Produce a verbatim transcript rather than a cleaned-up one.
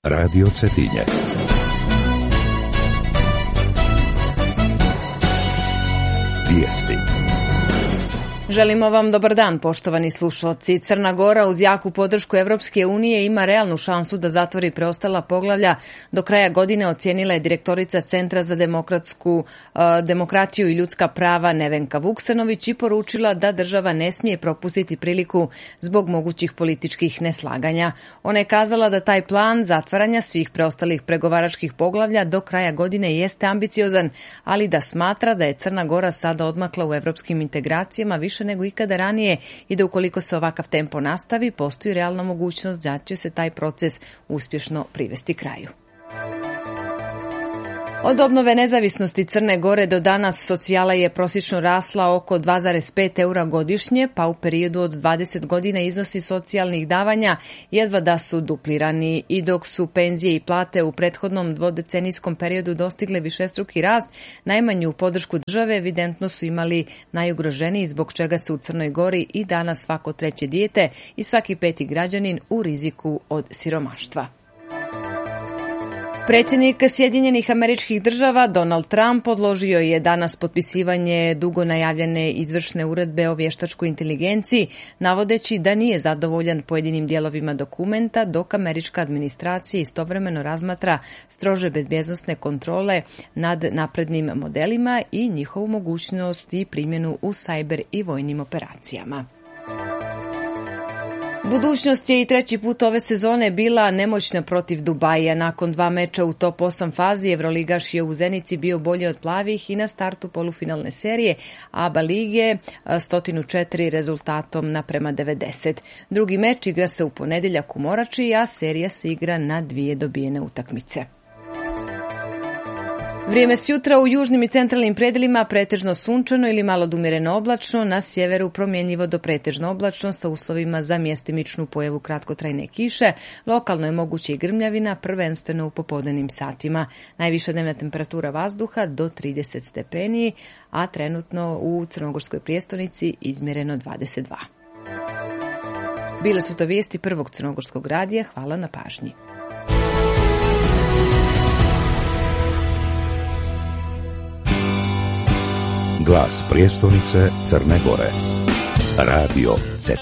Radio Cetinje. Vijesti. Želimo vam dobar dan, poštovani slušalci. Crna Gora uz jaku podršku Evropske unije ima realnu šansu da zatvori preostala poglavlja. Do kraja godine ocijenila je direktorica Centra za demokratsku, uh, demokratiju i ljudska prava Nevenka Vuksanović i poručila da država ne smije propustiti priliku zbog mogućih političkih neslaganja. Ona je kazala da taj plan zatvaranja svih preostalih pregovaračkih poglavlja do kraja godine jeste ambiciozan, ali da smatra da je Crna Gora sada odmakla u evropskim integracijama više nego ikada ranije i da ukoliko se ovakav tempo nastavi, postoji realna mogućnost da će se taj proces uspješno privesti kraju. Od obnove nezavisnosti Crne Gore do danas socijala je prosječno rasla oko dva zarez pet eura godišnje, pa u periodu od dvadeset godina iznosi socijalnih davanja jedva da su duplirani i dok su penzije i plate u prethodnom dvodecenijskom periodu dostigle višestruki rast, najmanju podršku države evidentno su imali najugroženiji, zbog čega se u Crnoj Gori i danas svako treće dijete i svaki peti građanin u riziku od siromaštva. Predsjednik Sjedinjenih Američkih Država Donald Trump odložio je danas potpisivanje dugo najavljene izvršne uredbe o vještačkoj inteligenciji, navodeći da nije zadovoljan pojedinim dijelovima dokumenta, dok američka administracija istovremeno razmatra strože bezbjednosne kontrole nad naprednim modelima i njihovu mogućnost i primjenu u sajber i vojnim operacijama. Budućnost je i treći put ove sezone bila nemoćna protiv Dubaija. Nakon dva meča u top osam fazi, Evroligaš je u Zenici bio bolje od plavih i na startu polufinalne serije ABA lige sto četiri rezultatom naprema devedeset. Drugi meč igra se u ponedjeljak u Morači, a serija se igra na dvije dobijene utakmice. Vrijeme s jutra u južnim i centralnim predelima pretežno sunčano ili malo umjereno oblačno, na sjeveru promjenjivo do pretežno oblačno sa uslovima za mjestimičnu pojavu kratkotrajne kiše. Lokalno je moguće i grmljavina, prvenstveno u popodnevnim satima. Najviša dnevna temperatura vazduha do trideset stepeni, a trenutno u crnogorskoj prijestolnici izmjereno dvadeset dva. Bile su to vijesti Prvog crnogorskog radija. Hvala na pažnji. Glas prijestolnice Crne Gore. Radio Cetinje.